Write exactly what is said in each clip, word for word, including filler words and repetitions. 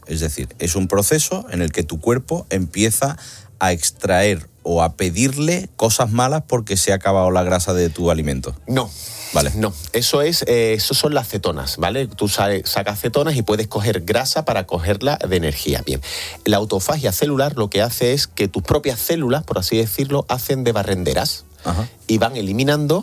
Es decir, es un proceso en el que tu cuerpo empieza a extraer o a pedirle cosas malas porque se ha acabado la grasa de tu alimento. No. Vale. No, eso es, eh, eso son las cetonas, ¿vale? Tú sale, sacas cetonas y puedes coger grasa para cogerla de energía. Bien, la autofagia celular lo que hace es que tus propias células, por así decirlo, hacen de barrenderas. Ajá. Y van eliminando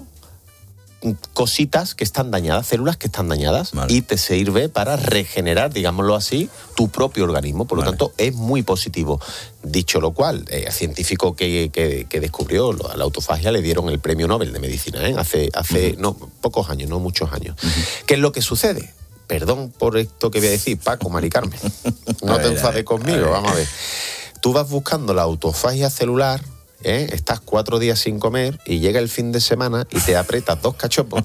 cositas que están dañadas, células que están dañadas, vale. Y te sirve para regenerar, digámoslo así, tu propio organismo. Por lo vale. tanto, es muy positivo. Dicho lo cual, el eh, científico que, que, que descubrió la autofagia le dieron el premio Nobel de Medicina, ¿eh? hace, hace uh-huh. no, pocos años, no muchos años. Uh-huh. ¿Qué es lo que sucede? Perdón por esto que voy a decir, Paco, Mari Carmen. No a te ver, enfades conmigo, a ver. vamos a ver. Tú vas buscando la autofagia celular, ¿eh? Estás cuatro días sin comer y llega el fin de semana y te aprietas dos cachopos,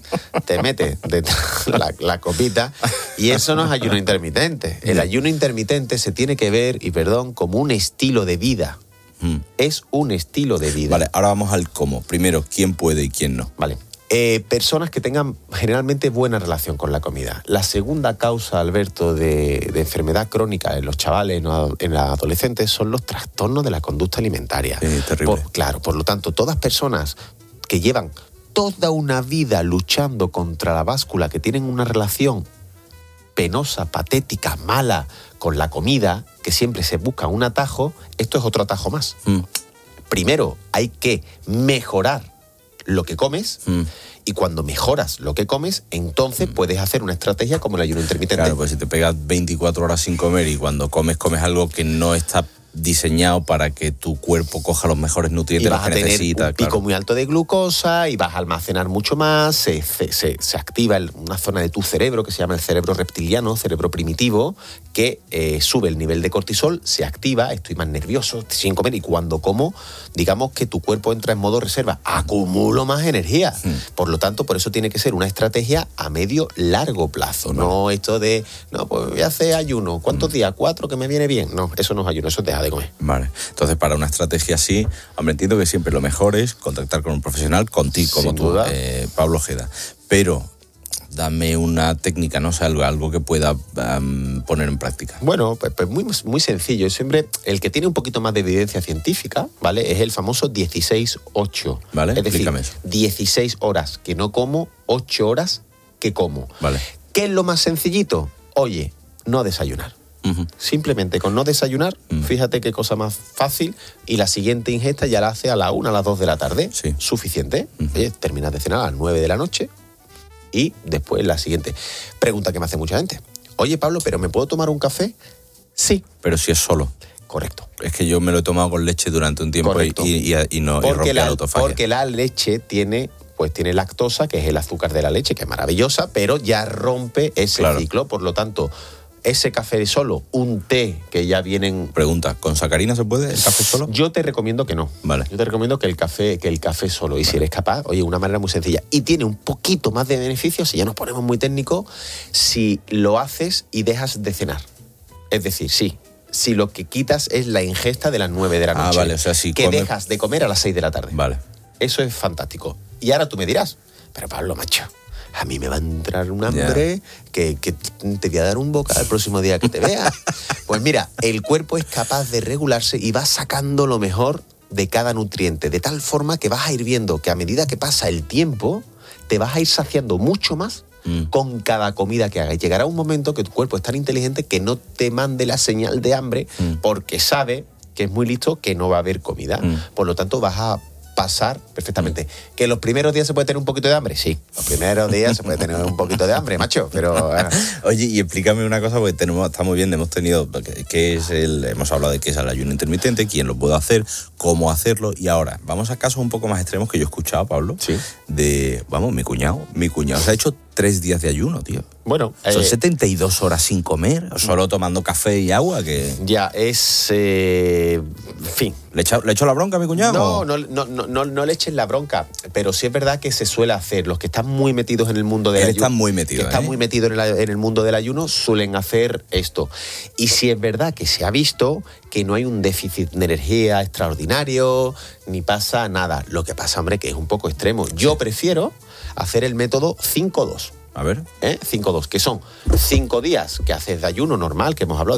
te metes de la, la copita, y eso no es ayuno intermitente. El ayuno intermitente se tiene que ver, y perdón, como un estilo de vida. Mm. Es un estilo de vida. Vale, ahora vamos al cómo. Primero, ¿quién puede y quién no? Vale. Eh, personas que tengan generalmente buena relación con la comida. La segunda causa, Alberto, de, de enfermedad crónica en los chavales, no, en los adolescentes, son los trastornos de la conducta alimentaria. Sí, terrible. Por, claro, por lo tanto, todas personas que llevan toda una vida luchando contra la báscula, que tienen una relación penosa, patética, mala con la comida, que siempre se busca un atajo, esto es otro atajo más. Mm. Primero, hay que mejorar lo que comes, mm. y cuando mejoras lo que comes, entonces mm. puedes hacer una estrategia como el ayuno intermitente. Claro, pues si te pegas veinticuatro horas sin comer y cuando comes, comes algo que no está diseñado para que tu cuerpo coja los mejores nutrientes que necesita. Y vas a tener un pico claro. muy alto de glucosa y vas a almacenar mucho más, se, se, se activa el, una zona de tu cerebro que se llama el cerebro reptiliano, cerebro primitivo, que eh, sube el nivel de cortisol, se activa, estoy más nervioso sin comer, y cuando como, digamos que tu cuerpo entra en modo reserva, acumulo más energía. Mm. Por lo tanto, por eso tiene que ser una estrategia a medio largo plazo, vale. no esto de, no, pues voy a hacer ayuno, ¿cuántos mm. días? ¿Cuatro que me viene bien? No, eso no es ayuno, eso es dejar de comer. Vale, entonces para una estrategia así, hombre, entiendo que siempre lo mejor es contactar con un profesional, contigo, como tú, eh, Pablo Ojeda, pero dame una técnica, no sé, algo, algo que pueda um, poner en práctica. Bueno, pues, pues muy, muy sencillo. Siempre el que tiene un poquito más de evidencia científica, ¿vale? Es el famoso dieciséis ocho. Vale, es decir, explícame eso. dieciséis horas que no como, ocho horas que como. Vale. ¿Qué es lo más sencillito? Oye, no desayunar. Uh-huh. Simplemente con no desayunar, uh-huh. fíjate qué cosa más fácil, y la siguiente ingesta ya la hace a la una, a las dos de la tarde. Sí. Suficiente. Uh-huh. Oye, terminas de cenar a las nueve de la noche y después la siguiente. Pregunta que me hace mucha gente. Oye, Pablo, ¿pero me puedo tomar un café? Sí. Pero si es solo. Correcto. Es que yo me lo he tomado con leche durante un tiempo y, y, y no porque y rompe la, la autofagia. Porque la leche tiene... pues tiene lactosa, que es el azúcar de la leche, que es maravillosa, pero ya rompe ese claro. ciclo. Por lo tanto, ese café solo, un té que ya vienen... Pregunta, ¿con sacarina se puede el café solo? Yo te recomiendo que no. Vale. Yo te recomiendo que el café, que el café solo. Y vale. si eres capaz, oye, una manera muy sencilla. Y tiene un poquito más de beneficios, si ya nos ponemos muy técnicos, si lo haces y dejas de cenar. Es decir, sí, si lo que quitas es la ingesta de las nueve de la noche. Ah, vale, o sea, si que come... dejas de comer a las seis de la tarde. Vale. Eso es fantástico. Y ahora tú me dirás, pero Pablo, macho, a mí me va a entrar un hambre yeah. que, que te voy a dar un bocado el próximo día que te vea. Pues mira, el cuerpo es capaz de regularse y va sacando lo mejor de cada nutriente, de tal forma que vas a ir viendo que a medida que pasa el tiempo, te vas a ir saciando mucho más mm. con cada comida que hagas. Llegará un momento que tu cuerpo es tan inteligente que no te mande la señal de hambre mm. porque sabe que es muy listo que no va a haber comida. Mm. Por lo tanto, vas a pasar perfectamente. Mm. ¿Que los primeros días se puede tener un poquito de hambre? Sí, los primeros días se puede tener un poquito de hambre, macho, pero... Eh. Oye, y explícame una cosa, porque tenemos, está muy bien, hemos tenido, que es el, hemos hablado de qué es el ayuno intermitente, quién lo puede hacer, cómo hacerlo, y ahora, vamos a casos un poco más extremos que yo he escuchado, Pablo, sí. de, vamos, mi cuñado, mi cuñado se ha hecho tres días de ayuno, tío. Bueno, son eh, setenta y dos horas sin comer, solo tomando café y agua, que... Ya, es... Eh, en fin. ¿Le echo, ¿Le echo la bronca a mi cuñado? No, no, no, no, no, no le eches la bronca, pero sí es verdad que se suele hacer. Los que están muy metidos en el mundo del Él ayuno... está muy metido, que están ¿eh? muy metidos en, en el mundo del ayuno, suelen hacer esto. Y sí es verdad que se ha visto que no hay un déficit de energía extraordinario, ni pasa nada. Lo que pasa, hombre, que es un poco extremo. Yo prefiero hacer el método cinco dos. A ver. ¿Eh? cinco dos, que son cinco días que haces de ayuno normal, que hemos hablado,